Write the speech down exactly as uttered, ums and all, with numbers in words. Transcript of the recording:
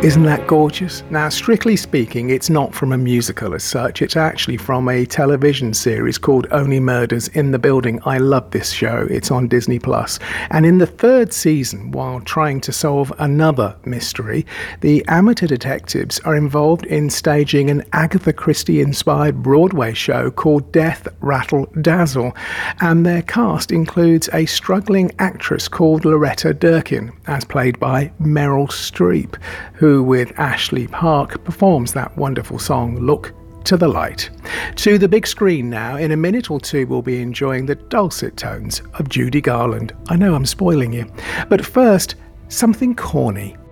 Isn't that gorgeous? Now, strictly speaking, it's not from a musical as such. It's actually from a television series called Only Murders in the Building. I love this show. It's on Disney Plus. And in the third season, while trying to solve another mystery, the amateur detectives are involved in staging an Agatha Christie-inspired Broadway show called Death, Rattle, Dazzle. And their cast includes a struggling actress called Loretta Durkin, as played by Meryl Streep, who with Ashley Park performs that wonderful song, Look to the Light. To the big screen now. In a minute or two we'll be enjoying the dulcet tones of Judy Garland. I know I'm spoiling you. But first, something corny.